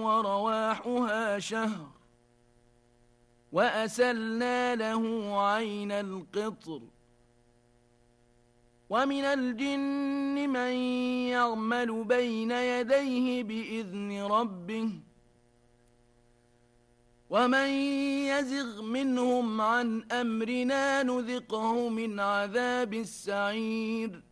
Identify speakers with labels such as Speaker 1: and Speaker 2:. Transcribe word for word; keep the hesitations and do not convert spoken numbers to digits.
Speaker 1: ورواحها شهر وأسلنا له عين القطر ومن الجن من يعمل بين يديه بإذن ربه ومن يزغ منهم عن أمرنا نذقه من عذاب السعير